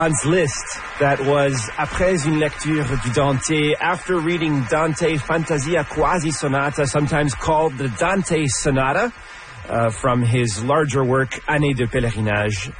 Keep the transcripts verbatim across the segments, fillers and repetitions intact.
Hans Liszt, that was après une lecture du Dante, after reading Dante Fantasia Quasi Sonata, sometimes called the Dante Sonata, uh, from his larger work, Année de Pèlerinage.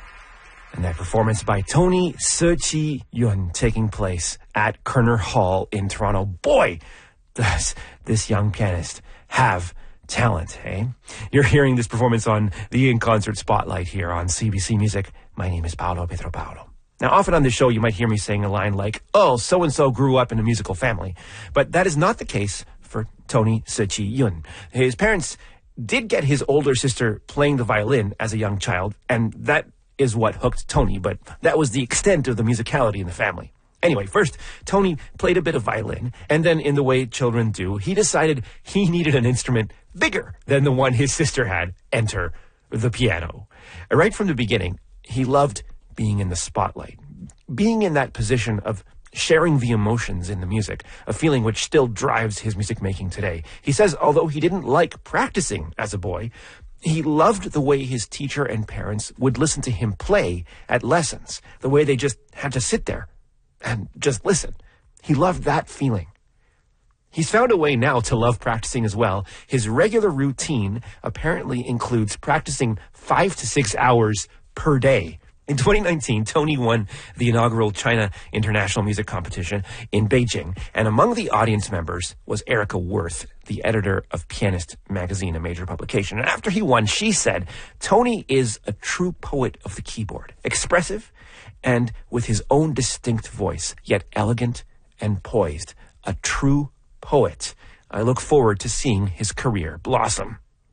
And that performance by Tony Se-Chi Yun, taking place at Kerner Hall in Toronto. Boy, does this young pianist have talent, eh? You're hearing this performance on the In Concert Spotlight here on C B C Music. My name is Paolo Petropaolo. Now, often on this show, you might hear me saying a line like, oh, so-and-so grew up in a musical family. But that is not the case for Tony Se-Chi Yun. His parents did get his older sister playing the violin as a young child, and that is what hooked Tony, but that was the extent of the musicality in the family. Anyway, first, Tony played a bit of violin, and then in the way children do, he decided he needed an instrument bigger than the one his sister had, enter the piano. Right from the beginning, he loved being in the spotlight, being in that position of sharing the emotions in the music, a feeling which still drives his music making today. He says, although he didn't like practicing as a boy, he loved the way his teacher and parents would listen to him play at lessons, the way they just had to sit there and just listen. He loved that feeling. He's found a way now to love practicing as well. His regular routine apparently includes practicing five to six hours per day. In twenty nineteen, Tony won the inaugural China International Music Competition in Beijing, and among the audience members was Erica Worth, the editor of Pianist magazine, a major publication. And after he won, she said, Tony is a true poet of the keyboard, expressive and with his own distinct voice, yet elegant and poised. A true poet. I look forward to seeing his career blossom.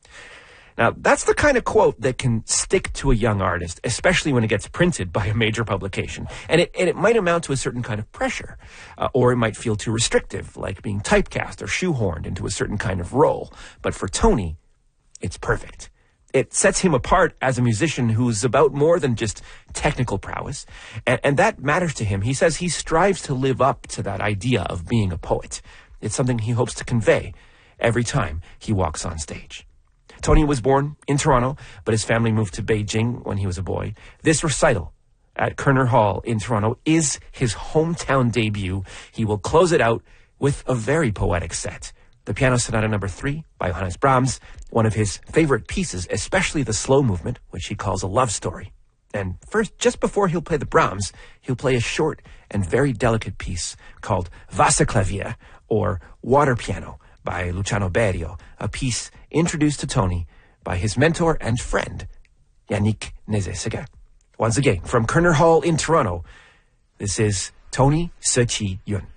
Now, that's the kind of quote that can stick to a young artist, especially when it gets printed by a major publication. And it, and it might amount to a certain kind of pressure, uh, or it might feel too restrictive, like being typecast or shoehorned into a certain kind of role. But for Tony, it's perfect. It sets him apart as a musician who's about more than just technical prowess. And, and that matters to him. He says he strives to live up to that idea of being a poet. It's something he hopes to convey every time he walks on stage. Tony was born in Toronto, but his family moved to Beijing when he was a boy. This recital at Kerner Hall in Toronto is his hometown debut. He will close it out with a very poetic set. The Piano Sonata number three by Johannes Brahms, one of his favorite pieces, especially the slow movement, which he calls a love story. And first, just before he'll play the Brahms, he'll play a short and very delicate piece called Wasserklavier, or Water Piano, by Luciano Berio, a piece introduced to Tony by his mentor and friend, Yannick Nézet-Séguin. Once again, from Kerner Hall in Toronto, this is Tony Se-Chi Yun.